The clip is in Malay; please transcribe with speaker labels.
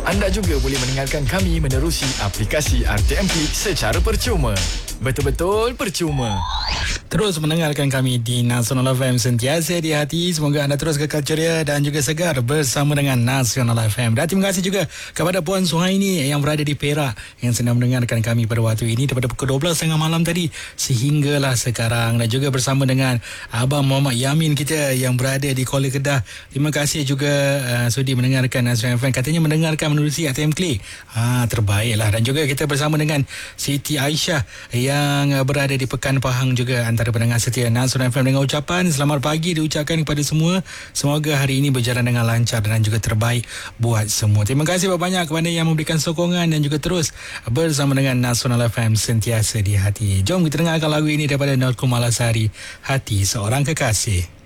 Speaker 1: Anda juga boleh mendengarkan kami menerusi aplikasi RTM Klik secara percuma. Betul-betul percuma.
Speaker 2: Terus mendengarkan kami di Nasional FM, sentiasa di hati. Semoga anda terus kekal ceria dan juga segar bersama dengan Nasional FM. Dan terima kasih juga kepada Puan Suhaini yang berada di Perak, yang sedang mendengarkan kami pada waktu ini daripada pukul 12.30 malam tadi sehinggalah sekarang. Dan juga bersama dengan Abang Muhammad Yamin kita yang berada di Kuala Kedah. Terima kasih juga sudi mendengarkan Nasional FM. Katanya mendengarkan menerusi ATM Klik. Terbaiklah. Dan juga kita bersama dengan Siti Aisyah yang berada di Pekan Pahang juga, antara pendengar setia Nasional FM, dengan ucapan selamat pagi diucapkan kepada semua. Semoga hari ini berjalan dengan lancar dan juga terbaik buat semua. Terima kasih banyak kepada yang memberikan sokongan dan juga terus bersama dengan Nasional FM, sentiasa di hati. Jom kita dengarkan lagu ini daripada Nalkum Malasari, Hati Seorang Kekasih.